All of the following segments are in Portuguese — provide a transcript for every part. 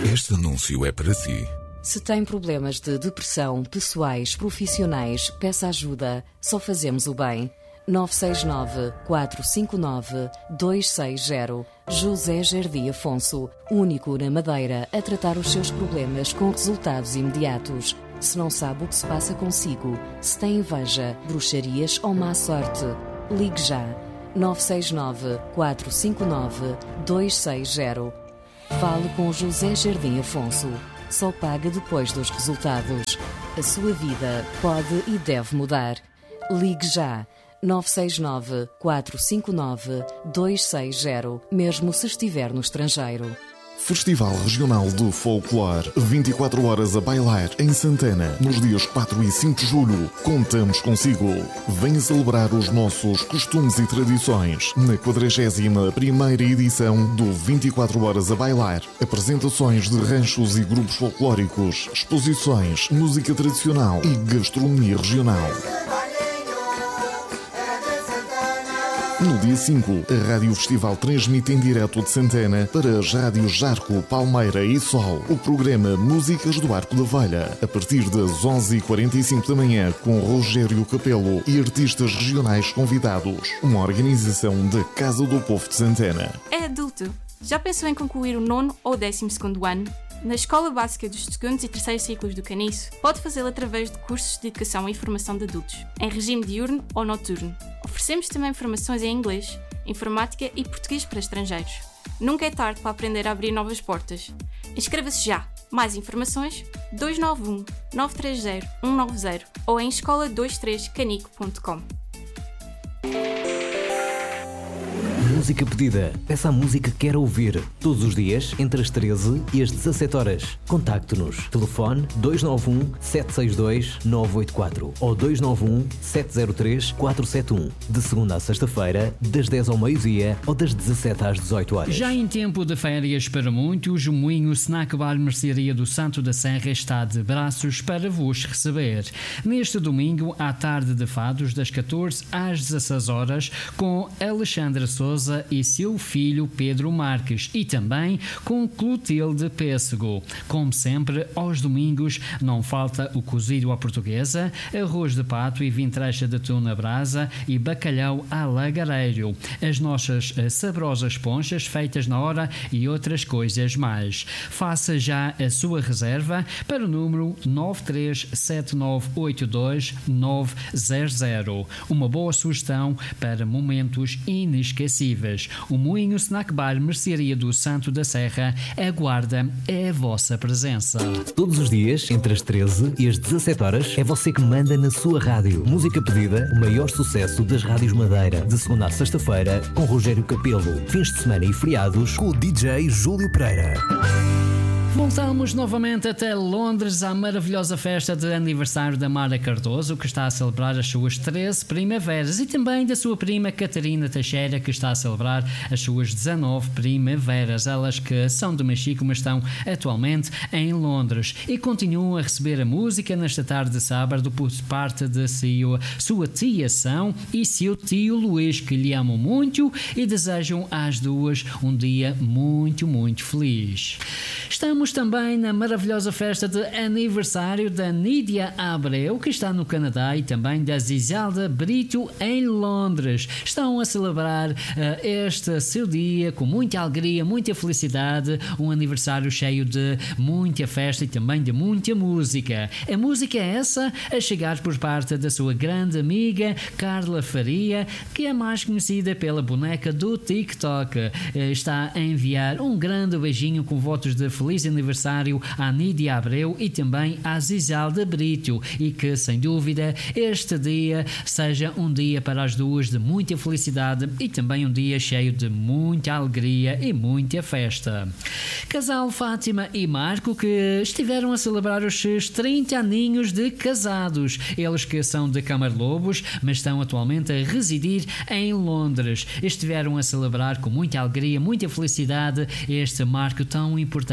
Este anúncio é para si. Se tem problemas de depressão, pessoais, profissionais, peça ajuda. Só fazemos o bem. 969-459-260. José Jardim Afonso, único na Madeira a tratar os seus problemas com resultados imediatos. Se não sabe o que se passa consigo, se tem inveja, bruxarias ou má sorte, ligue já. 969-459-260. Fale com José Jardim Afonso. Só paga depois dos resultados. A sua vida pode e deve mudar. Ligue já. 969-459-260, mesmo se estiver no estrangeiro. Festival Regional do Folclore, 24 horas a bailar em Santana, nos dias 4 e 5 de julho. Contamos consigo. Venha celebrar os nossos costumes e tradições na 41ª edição do 24 horas a bailar. Apresentações de ranchos e grupos folclóricos, exposições, música tradicional e gastronomia regional. No dia 5, a Rádio Festival transmite em direto de Santana para as rádios Jarco, Palmeira e Sol o programa Músicas do Arco da Velha, a partir das 11h45 da manhã, com Rogério Capelo e artistas regionais convidados. Uma organização da Casa do Povo de Santana. É adulto. Já pensou em concluir o 9º ou 12º ano? Na Escola Básica dos 2º e 3º ciclos do Caniço, pode fazê-lo através de cursos de educação e formação de adultos, em regime diurno ou noturno. Oferecemos também formações em inglês, informática e português para estrangeiros. Nunca é tarde para aprender a abrir novas portas. Inscreva-se já! Mais informações 291 930 190 ou em escola23canico.com. Música pedida. Peça a música que quer ouvir. Todos os dias, entre as 13 e as 17 horas. Contacte-nos. Telefone 291-762-984 ou 291-703-471. De segunda a sexta-feira, das 10 ao meio-dia ou das 17 às 18 horas. Já em tempo de férias para muitos, o Moinho Snack Bar Mercearia do Santo da Serra está de braços para vos receber. Neste domingo, à tarde de fados, das 14 às 16 horas, com Alexandra Souza e seu filho Pedro Marques e também com Clotilde Pêssego. Como sempre, aos domingos não falta o cozido à portuguesa, arroz de pato e vintrecha de atum na brasa e bacalhau à lagareiro, as nossas saborosas ponchas feitas na hora e outras coisas mais. Faça já a sua reserva para o número 937982900. Uma boa sugestão para momentos inesquecíveis. O Moinho Snack Bar Mercearia do Santo da Serra aguarda a vossa presença. Todos os dias, entre as 13 e as 17 horas, é você que manda na sua rádio. Música pedida, o maior sucesso das rádios Madeira. De segunda a sexta-feira, com Rogério Capelo. Fins de semana e feriados, com o DJ Júlio Pereira. Voltamos novamente até Londres à maravilhosa festa de aniversário da Mara Cardoso, que está a celebrar as suas 13 primaveras, e também da sua prima Catarina Teixeira, que está a celebrar as suas 19 primaveras. Elas que são do México, mas estão atualmente em Londres e continuam a receber a música nesta tarde de sábado por parte de sua tia São e seu tio Luís, que lhe amam muito e desejam às duas um dia muito, muito feliz. Estamos também na maravilhosa festa de aniversário da Nídia Abreu, que está no Canadá, e também da Zizelda Brito em Londres. Estão a celebrar este seu dia com muita alegria, muita felicidade, um aniversário cheio de muita festa e também de muita música. A música é essa a chegar por parte da sua grande amiga Carla Faria, que é mais conhecida pela boneca do TikTok. Está a enviar um grande beijinho com votos de feliz aniversário à Nídia Abreu e também à Zizelda Brito, e que sem dúvida este dia seja um dia para as duas de muita felicidade e também um dia cheio de muita alegria e muita festa. Casal Fátima e Marco, que estiveram a celebrar os seus 30 aninhos de casados. Eles que são de Camarlobos, mas estão atualmente a residir em Londres. Estiveram a celebrar com muita alegria, muita felicidade este marco tão importante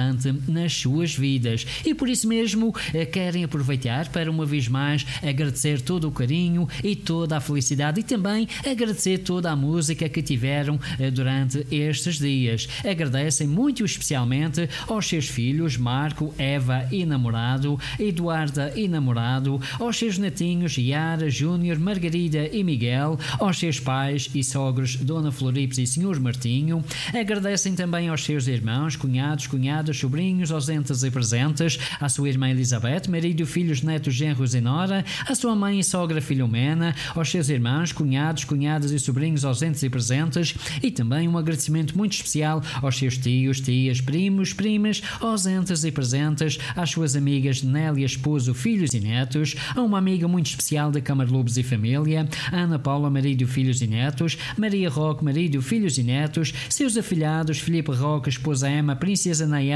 nas suas vidas. E por isso mesmo querem aproveitar para uma vez mais agradecer todo o carinho e toda a felicidade e também agradecer toda a música que tiveram durante estes dias. Agradecem muito especialmente aos seus filhos Marco, Eva e namorado, Eduarda e namorado, aos seus netinhos Yara, Júnior, Margarida e Miguel, aos seus pais e sogros Dona Floripes e Sr. Martinho. Agradecem também aos seus irmãos, cunhados, cunhadas, sobrinhos, ausentes e presentes, à sua irmã Elizabeth, marido, filhos, netos, genros e nora, à sua mãe e sogra Filomena, aos seus irmãos, cunhados, cunhadas e sobrinhos ausentes e presentes, e também um agradecimento muito especial aos seus tios, tias, primos, primas, ausentes e presentes, às suas amigas Nélia, esposo, filhos e netos, a uma amiga muito especial da Câmara Lobos e Família, Ana Paula, marido, filhos e netos, Maria Roque, marido, filhos e netos, seus afilhados Filipe Roque, esposa Emma, Princesa Nayara,